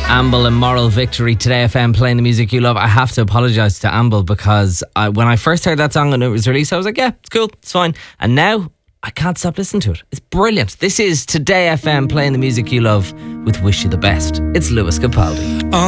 Amble and Moral Victory, Today FM, playing the music you love. I have to apologise to Amble because when I first heard that song and it was released, I was like, yeah, it's cool, it's fine. And now I can't stop listening to it. It's brilliant. This is Today FM, playing the music you love with Wish You the Best. It's Lewis Capaldi.